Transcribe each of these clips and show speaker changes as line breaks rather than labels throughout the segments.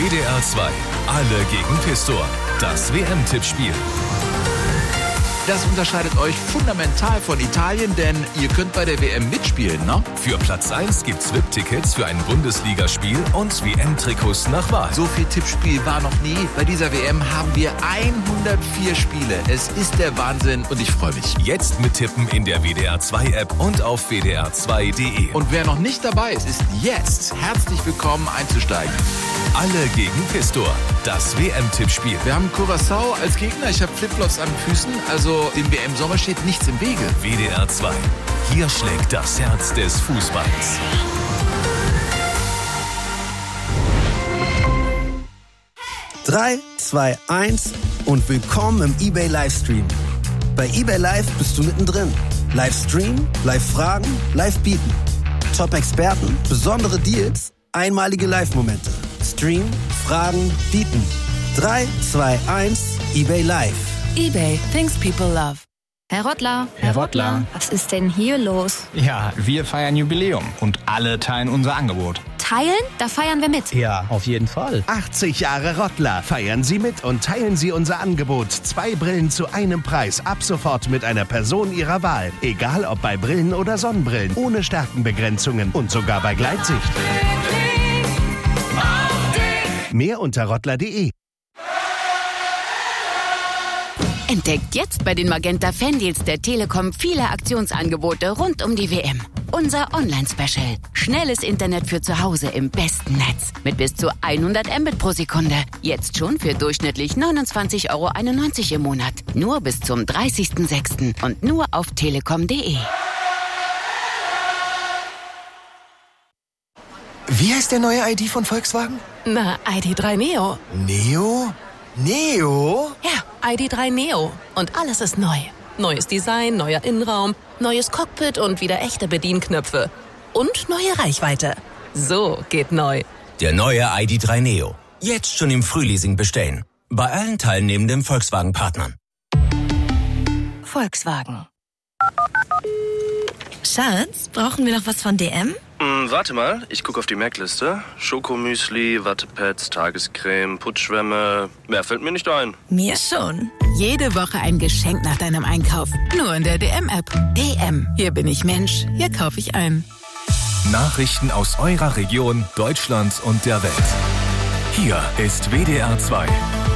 WDR 2. Alle gegen Pistor. Das WM-Tippspiel.
Das unterscheidet euch fundamental von Italien, denn ihr könnt bei der WM mitspielen, ne?
Für Platz 1 gibt's VIP-Tickets für ein Bundesligaspiel und WM-Trikots nach Wahl.
So viel Tippspiel war noch nie. Bei dieser WM haben wir 104 Spiele. Es ist der Wahnsinn und ich freue mich.
Jetzt mittippen in der WDR 2 App und auf wdr2.de.
Und wer noch nicht dabei ist, ist jetzt herzlich willkommen einzusteigen.
Alle gegen Pistor. Das WM-Tippspiel.
Wir haben Curaçao als Gegner. Ich habe Flipflops an den Füßen, also dem WM-Sommer steht nichts im Wege.
WDR 2. Hier schlägt das Herz des Fußballs.
Drei, 2, 1 und willkommen im eBay Livestream. Bei eBay Live bist du mittendrin. Livestream, Live-Fragen, Live-Bieten. Top-Experten, besondere Deals, einmalige Live-Momente. Stream, Fragen, Bieten. 3, 2, 1, eBay Live.
eBay, things people love.
Herr Rottler.
Herr Rottler.
Was ist denn hier los?
Ja, wir feiern Jubiläum und alle teilen unser Angebot.
Teilen? Da feiern wir mit.
Ja, auf jeden Fall.
80 Jahre Rottler. Feiern Sie mit und teilen Sie unser Angebot. 2 Brillen zu einem Preis. Ab sofort mit einer Person Ihrer Wahl. Egal ob bei Brillen oder Sonnenbrillen. Ohne Stärkenbegrenzungen und sogar bei Gleitsicht. Mehr unter rottler.de.
Entdeckt jetzt bei den Magenta Fandeals der Telekom viele Aktionsangebote rund um die WM. Unser Online-Special. Schnelles Internet für zu Hause im besten Netz. Mit bis zu 100 Mbit pro Sekunde. Jetzt schon für durchschnittlich 29,91 € im Monat. Nur bis zum 30.06. und nur auf telekom.de.
Wie heißt der neue ID von Volkswagen?
Na, ID.3 Neo.
Neo? Neo?
Ja, ID.3 Neo. Und alles ist neu. Neues Design, neuer Innenraum, neues Cockpit und wieder echte Bedienknöpfe. Und neue Reichweite. So geht neu.
Der neue ID.3 Neo. Jetzt schon im Frühleasing bestellen. Bei allen teilnehmenden Volkswagen-Partnern.
Volkswagen.
Schatz, brauchen wir noch was von DM?
Warte mal, ich gucke auf die Merkliste. Schokomüsli, Wattepads, Tagescreme, Putzschwämme. Mehr fällt mir nicht ein.
Mir schon.
Jede Woche ein Geschenk nach deinem Einkauf. Nur in der DM-App. DM. Hier bin ich Mensch. Hier kaufe ich ein.
Nachrichten aus eurer Region, Deutschland und der Welt. Hier ist WDR 2.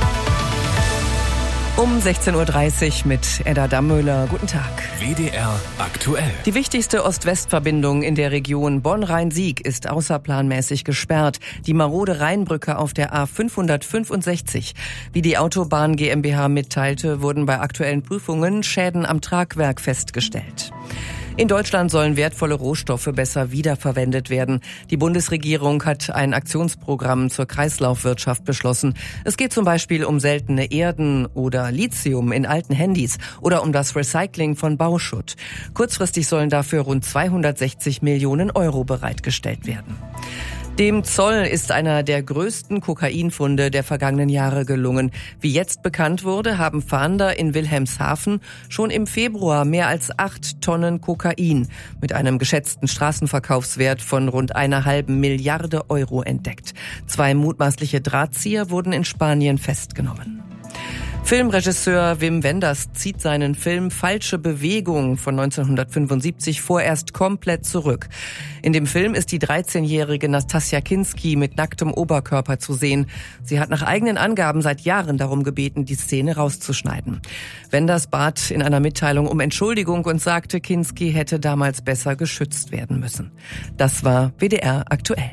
Um 16.30 Uhr mit Edda Dammöhler. Guten Tag.
WDR aktuell.
Die wichtigste Ost-West-Verbindung in der Region Bonn-Rhein-Sieg ist außerplanmäßig gesperrt. Die marode Rheinbrücke auf der A565. Wie die Autobahn GmbH mitteilte, wurden bei aktuellen Prüfungen Schäden am Tragwerk festgestellt. In Deutschland sollen wertvolle Rohstoffe besser wiederverwendet werden. Die Bundesregierung hat ein Aktionsprogramm zur Kreislaufwirtschaft beschlossen. Es geht zum Beispiel um seltene Erden oder Lithium in alten Handys oder um das Recycling von Bauschutt. Kurzfristig sollen dafür rund 260 Millionen € bereitgestellt werden. Dem Zoll ist einer der größten Kokainfunde der vergangenen Jahre gelungen. Wie jetzt bekannt wurde, haben Fahnder in Wilhelmshaven schon im Februar mehr als 8 Tonnen Kokain mit einem geschätzten Straßenverkaufswert von rund 1,5 Milliarde € entdeckt. 2 mutmaßliche Drahtzieher wurden in Spanien festgenommen. Filmregisseur Wim Wenders zieht seinen Film Falsche Bewegung von 1975 vorerst komplett zurück. In dem Film ist die 13-jährige Nastassja Kinski mit nacktem Oberkörper zu sehen. Sie hat nach eigenen Angaben seit Jahren darum gebeten, die Szene rauszuschneiden. Wenders bat in einer Mitteilung um Entschuldigung und sagte, Kinski hätte damals besser geschützt werden müssen. Das war WDR aktuell.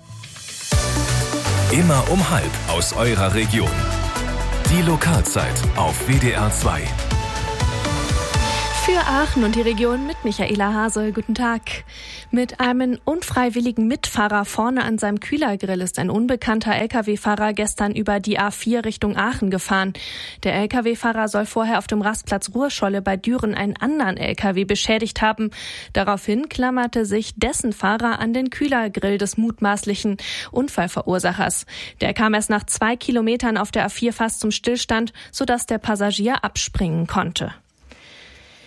Immer um 12:30 aus eurer Region. Die Lokalzeit auf WDR 2.
Für Aachen und die Region mit Michaela Hase. Guten Tag. Mit einem unfreiwilligen Mitfahrer vorne an seinem Kühlergrill ist ein unbekannter Lkw-Fahrer gestern über die A4 Richtung Aachen gefahren. Der Lkw-Fahrer soll vorher auf dem Rastplatz Ruhrscholle bei Düren einen anderen Lkw beschädigt haben. Daraufhin klammerte sich dessen Fahrer an den Kühlergrill des mutmaßlichen Unfallverursachers. Der kam erst nach 2 Kilometern auf der A4 fast zum Stillstand, sodass der Passagier abspringen konnte.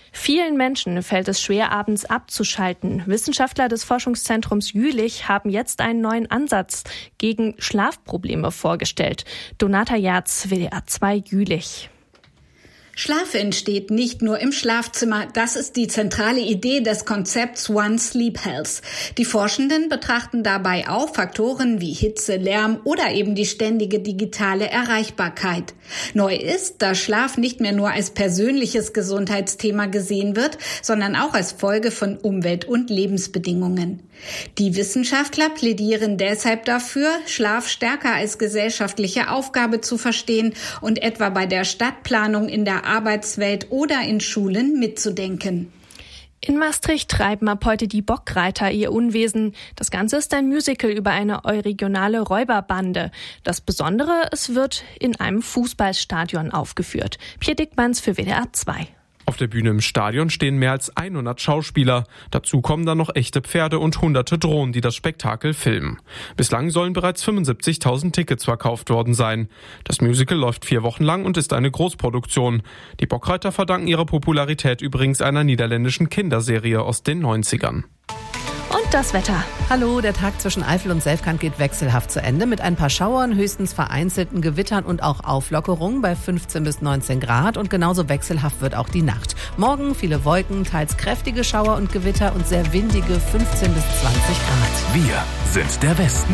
Vielen Menschen fällt es schwer, abends abzuschalten. Wissenschaftler des Forschungszentrums Jülich haben jetzt einen neuen Ansatz gegen Schlafprobleme vorgestellt. Donata Jerz, WDR 2 Jülich.
Schlaf entsteht nicht nur im Schlafzimmer. Das ist die zentrale Idee des Konzepts One Sleep Health. Die Forschenden betrachten dabei auch Faktoren wie Hitze, Lärm oder eben die ständige digitale Erreichbarkeit. Neu ist, dass Schlaf nicht mehr nur als persönliches Gesundheitsthema gesehen wird, sondern auch als Folge von Umwelt- und Lebensbedingungen. Die Wissenschaftler plädieren deshalb dafür, Schlaf stärker als gesellschaftliche Aufgabe zu verstehen und etwa bei der Stadtplanung in der Arbeitswelt oder in Schulen mitzudenken.
In Maastricht treiben ab heute die Bockreiter ihr Unwesen. Das Ganze ist ein Musical über eine euregionale Räuberbande. Das Besondere, es wird in einem Fußballstadion aufgeführt. Pierre Dickmanns für WDR 2.
Auf der Bühne im Stadion stehen mehr als 100 Schauspieler. Dazu kommen dann noch echte Pferde und hunderte Drohnen, die das Spektakel filmen. Bislang sollen bereits 75.000 Tickets verkauft worden sein. Das Musical läuft 4 Wochen lang und ist eine Großproduktion. Die Bockreiter verdanken ihre Popularität übrigens einer niederländischen Kinderserie aus den 90ern.
Und das Wetter.
Hallo, der Tag zwischen Eifel und Selfkant geht wechselhaft zu Ende mit ein paar Schauern, höchstens vereinzelten Gewittern und auch Auflockerungen bei 15 bis 19 Grad und genauso wechselhaft wird auch die Nacht. Morgen viele Wolken, teils kräftige Schauer und Gewitter und sehr windige 15 bis 20 Grad.
Wir sind der Westen.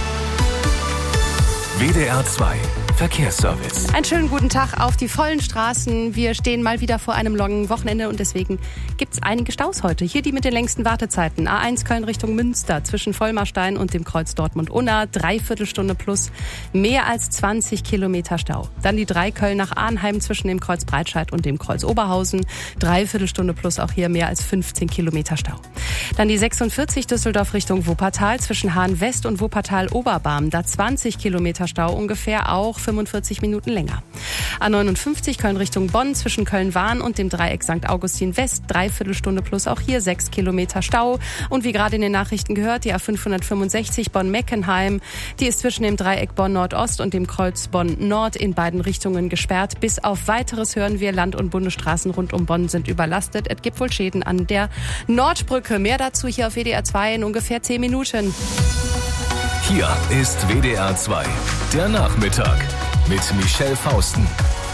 WDR 2 Verkehrsservice.
Einen schönen guten Tag auf die vollen Straßen. Wir stehen mal wieder vor einem langen Wochenende und deswegen gibt es einige Staus heute. Hier die mit den längsten Wartezeiten. A1 Köln Richtung Münster zwischen Vollmarstein und dem Kreuz Dortmund-Unna. 3/4 Stunde plus. Mehr als 20 Kilometer Stau. Dann die 3 Köln nach Arnheim zwischen dem Kreuz Breitscheid und dem Kreuz Oberhausen. 3/4 Stunde plus, auch hier mehr als 15 Kilometer Stau. Dann die 46 Düsseldorf Richtung Wuppertal zwischen Hahn-West und Wuppertal-Oberbarm. Da 20 Kilometer Stau ungefähr, auch 45 Minuten länger. A59 Köln Richtung Bonn zwischen Köln-Wahn und dem Dreieck St. Augustin West. 3/4 Stunde plus, auch hier 6 Kilometer Stau. Und wie gerade in den Nachrichten gehört, die A565 Bonn-Meckenheim. Die ist zwischen dem Dreieck Bonn-Nordost und dem Kreuz Bonn-Nord in beiden Richtungen gesperrt. Bis auf Weiteres hören wir, Land- und Bundesstraßen rund um Bonn sind überlastet. Es gibt wohl Schäden an der Nordbrücke. Mehr dazu hier auf WDR 2 in ungefähr 10 Minuten.
Hier ist WDR 2, der Nachmittag mit Michelle Fausten.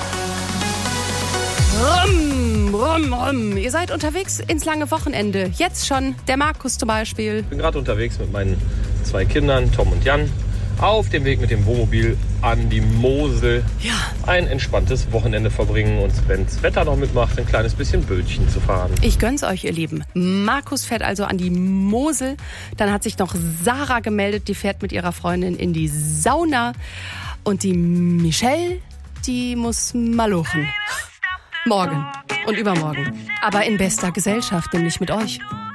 Rum, rum, rum. Ihr seid unterwegs ins lange Wochenende. Jetzt schon der Markus zum Beispiel.
Ich bin gerade unterwegs mit meinen 2 Kindern, Tom und Jan, auf dem Weg mit dem Wohnmobil an die Mosel.
Ja.
Ein entspanntes Wochenende verbringen und wenn das Wetter noch mitmacht, ein kleines bisschen Bötchen zu fahren.
Ich gönn's euch, ihr Lieben. Markus fährt also an die Mosel. Dann hat sich noch Sarah gemeldet, die fährt mit ihrer Freundin in die Sauna. Und die Michelle, die muss malochen. Morgen und übermorgen. Aber in bester Gesellschaft, nämlich mit euch.